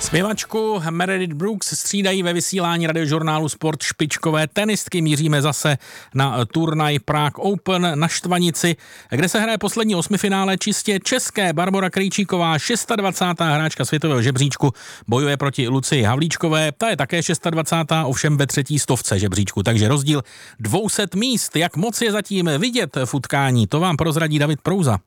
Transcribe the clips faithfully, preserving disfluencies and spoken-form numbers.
Zpěvačku Meredith Brooks střídají ve vysílání radiožurnálu Sport špičkové tenistky. Míříme zase na turnaj Prague Open na Štvanici, kde se hraje poslední osmifinále čistě české. Barbora Krejčíková, dvacátá šestá hráčka světového žebříčku, bojuje proti Lucii Havlíčkové. Ta je také dvacátá šestá, ovšem ve třetí stovce žebříčku, takže rozdíl dvě stě míst. Jak moc je zatím vidět v utkání, to vám prozradí David Prouza.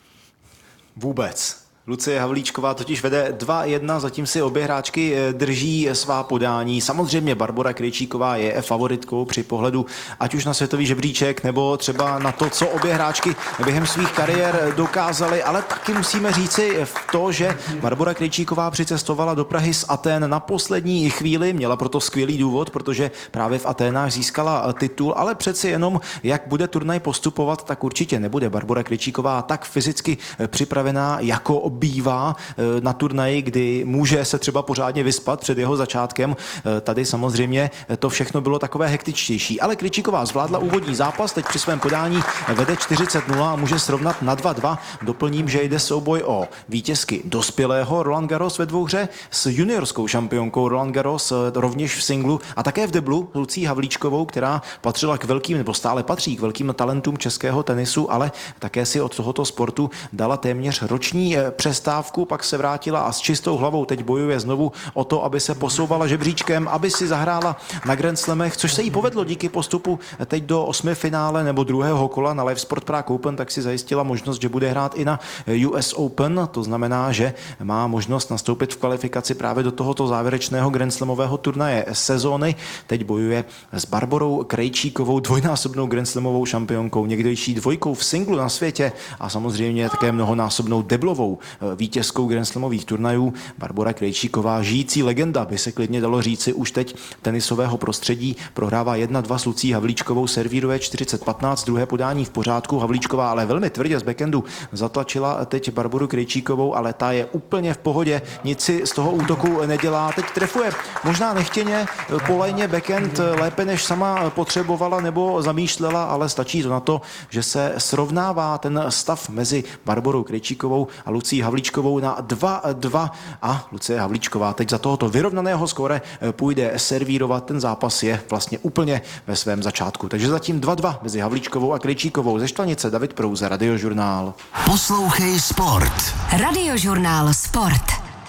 Vůbec. Lucie Havlíčková totiž vede dva jedna, zatím si obě hráčky drží svá podání. Samozřejmě Barbora Krejčíková je favoritkou při pohledu ať už na světový žebříček nebo třeba na to, co obě hráčky během svých kariér dokázaly, ale taky musíme říci to, že Barbora Krejčíková přicestovala do Prahy z Athén na poslední chvíli, měla proto skvělý důvod, protože právě v Athénách získala titul, ale přeci jenom jak bude turnaj postupovat, tak určitě nebude Barbora Krejčíková tak fyzicky připravená jako bývá na turnaji, kdy může se třeba pořádně vyspat před jeho začátkem. Tady samozřejmě to všechno bylo takové hektičtější. Ale Krejčíková zvládla úvodní zápas, teď při svém podání vede čtyřicet nula a může srovnat na dva dva. Doplním, že jde souboj o vítězky dospělého Roland Garros ve dvouhře s juniorskou šampionkou Roland Garros rovněž v singlu a také v deblu Lucí Havlíčkovou, která patřila k velkým, nebo stále patří k velkým talentům českého tenisu, ale také si od tohoto sportu dala téměř roční přestávku, pak se vrátila a s čistou hlavou teď bojuje znovu o to, aby se posouvala žebříčkem, aby si zahrála na Grand Slamech, což se jí povedlo díky postupu teď do osmifinále nebo druhého kola na Live Sport Prague Open, tak si zajistila možnost, že bude hrát i na U S Open, to znamená, že má možnost nastoupit v kvalifikaci právě do tohoto závěrečného Grand Slamového turnaje sezóny. Teď bojuje s Barborou Krejčíkovou, dvojnásobnou Grand Slamovou šampionkou, někdejší dvojkou v singlu na světě a samozřejmě také mnohonásobnou deblovou vítězkou Grand Slamových turnajů. Barbora Krejčíková, žijící legenda, by se klidně dalo říci už teď tenisového prostředí, prohrává jedna dva s Lucí Havlíčkovou, servíruje čtyřicet patnáct, druhé podání v pořádku. Havlíčková ale velmi tvrdě z backhandu zatlačila teď Barboru Krejčíkovou, ale ta je úplně v pohodě, nic si z toho útoku nedělá. Teď trefuje možná nechtěně po lajně backhand lépe, než sama potřebovala nebo zamýšlela, ale stačí to na to, že se srovnává ten stav mezi Barborou Krejčíkovou a Lucí Havlíčkovou na dva dva a Lucie Havlíčková teď za tohoto vyrovnaného skóre půjde servírovat. Ten zápas je vlastně úplně ve svém začátku. Takže zatím dva dva mezi Havlíčkovou a Krejčíkovou. Ze Štvanice David Prouza, Radiožurnál. Poslouchej Sport. Radiožurnál Sport.